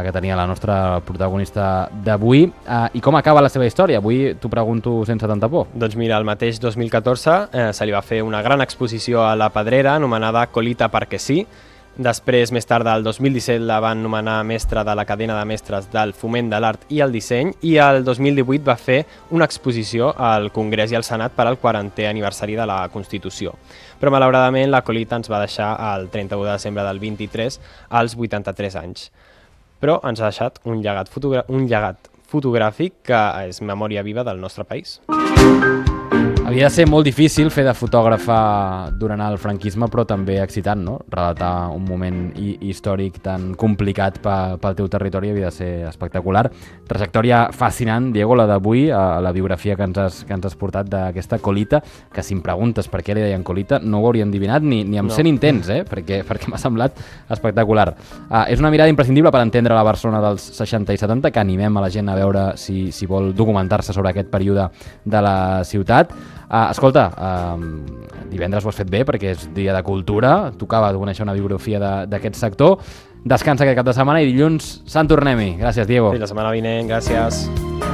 la que tenia la nostra protagonista d'avui. I com acaba la seva història? Avui t'ho pregunto sense tanta por. Doncs mira, el mateix 2014 se li va fer una gran exposició a la Pedrera anomenada Colita perquè sí. Després, més tard, el 2017, la van nomenar mestra de la cadena de mestres del Foment de l'Art i el Disseny, i el 2018 va fer una exposició al Congrés i al Senat per al 40è aniversari de la Constitució. Però, malauradament, la Colita ens va deixar el 31 de desembre del 23 als 83 anys. Però ens ha deixat un llegat fotogràfic que és memòria viva del nostre país. Havia de ser molt difícil fer de fotògrafa durant el franquisme, però també excitant, no? Relatar un moment històric tan complicat pel teu territori havia de ser espectacular. Trajectòria fascinant, Diego, la d'avui, la biografia que ens has portat d'aquesta Colita, que si em preguntes per què li deien Colita, no ho hauria endivinat ni amb 100 intents, perquè m'ha semblat espectacular. És una mirada imprescindible per entendre la Barcelona dels 60 i 70, que animem a la gent a veure si vol documentar-se sobre aquest període de la ciutat. Escolta, divendres ho has fet bé perquè és dia de cultura, tocava conèixer una biografia d'aquest sector. Descansa aquest cap de setmana i dilluns Sant tornem-hi. Gràcies, Diego. Fins la setmana vinent, gràcies.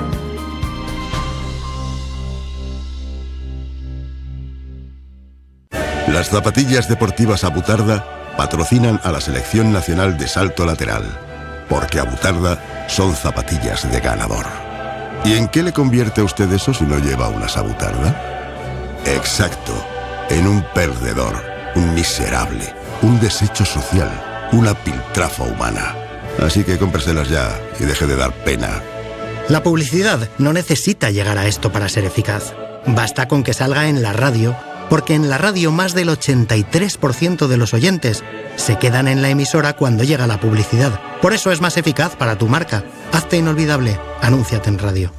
Las zapatillas deportivas Abutarda patrocinan a la Selección Nacional de Salto Lateral, porque Abutarda son zapatillas de ganador. ¿Y en qué le convierte a usted eso si no lleva unas Abutarda? Exacto, en un perdedor, un miserable, un desecho social, una piltrafa humana. Así que cómpreselas ya y deje de dar pena. La publicidad no necesita llegar a esto para ser eficaz. Basta con que salga en la radio, porque en la radio más del 83% de los oyentes se quedan en la emisora cuando llega la publicidad. Por eso es más eficaz para tu marca. Hazte inolvidable, anúnciate en radio.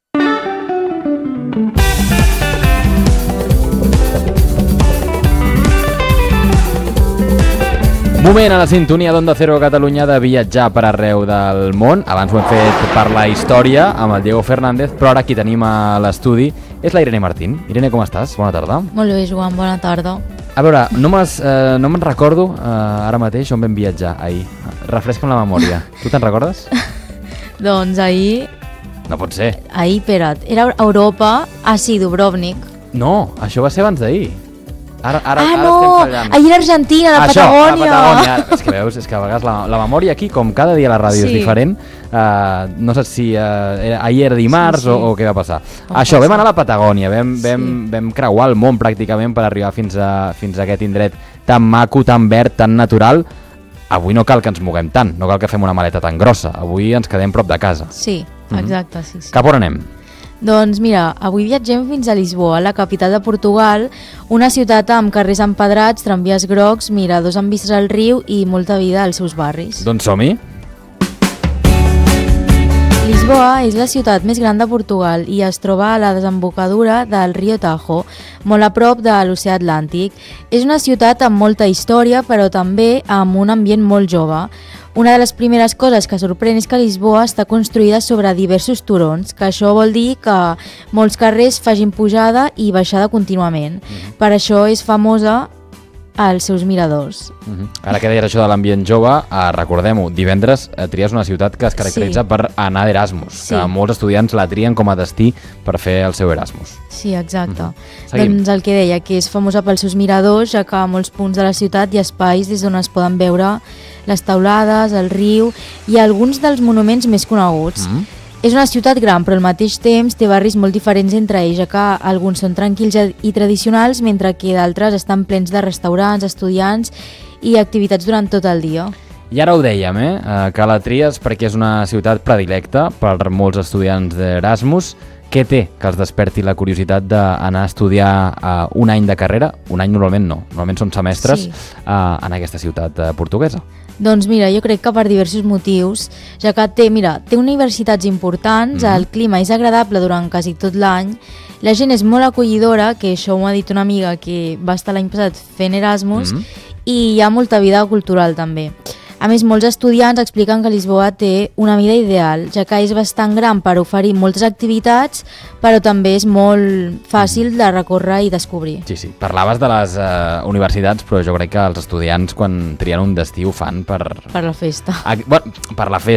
Moment a la sintonia d'Onda Cero Catalunya de viatjar per arreu del món. Abans ho hem fet per la història amb el Diego Fernández, però ara qui tenim a l'estudi és la Irene Martín. Irene, com estàs? Bona tarda. Molt bé, Joan, bona tarda. A veure, no me'n recordo ara mateix on vam viatjar ahir. Refresca'm la memòria. Tu te'n recordes? Doncs ahir... No pot ser. Ahir, espera't, era Europa, sí, Dubrovnik. No, això va ser abans d'ahir. Ara no! Estem fallant. Ahir era Argentina, la Patagònia. La Patagònia. És que veus, a vegades la memòria aquí, com cada dia a la ràdio és diferent, no saps si ahir era dimarts o què va passar. Això, vam anar a la Patagònia, vam creuar el món pràcticament per arribar fins a aquest indret tan maco, tan verd, tan natural. Avui no cal que ens moguem tant, no cal que fem una maleta tan grossa, avui ens quedem prop de casa. Sí, exacte, sí. Cap on anem? Doncs mira, avui viatgem fins a Lisboa, la capital de Portugal, una ciutat amb carrers empedrats, tramvies grocs, miradors amb vistes al riu i molta vida als seus barris. Doncs som-hi! Lisboa és la ciutat més gran de Portugal i es troba a la desembocadura del riu Tajo, molt a prop de l'oceà Atlàntic. És una ciutat amb molta història, però també amb un ambient molt jove. Una de les primeres coses que sorprèn és que Lisboa està construïda sobre diversos turons, que això vol dir que molts carrers facin pujada i baixada contínuament. Per això és famosa als seus miradors. Ara que deies això de l'ambient jove, recordem-ho, divendres tries una ciutat que es caracteritza per anar d'Erasmus, que molts estudiants la trien com a destí per fer el seu Erasmus. Sí, exacte. Doncs el que deia, que és famosa pels seus miradors, ja que a molts punts de la ciutat hi ha espais des d'on es poden veure les teulades, el riu i alguns dels monuments més coneguts. És una ciutat gran, però al mateix temps té barris molt diferents entre ells, ja que alguns són tranquils i tradicionals, mentre que d'altres estan plens de restaurants, estudiants i activitats durant tot el dia. I ara ho dèiem, que la tries perquè és una ciutat predilecta per molts estudiants d'Erasmus. Què té que els desperti la curiositat d'anar a estudiar un any de carrera? Un any normalment no, normalment són semestres en aquesta ciutat portuguesa. Doncs mira, jo crec que per diversos motius, ja que té universitats importants, el clima és agradable durant quasi tot l'any, la gent és molt acollidora, que això m'ha dit una amiga que va estar l'any passat fent Erasmus, i hi ha molta vida cultural també. A més, molts estudiants expliquen que Lisboa té una mida ideal, ja que és bastant gran per oferir moltes activitats, però també és molt fàcil de recórrer i descobrir. Sí. Parlaves de les universitats, però jo crec que els estudiants quan trien un destí ho fan per... Per la festa. Per la festa.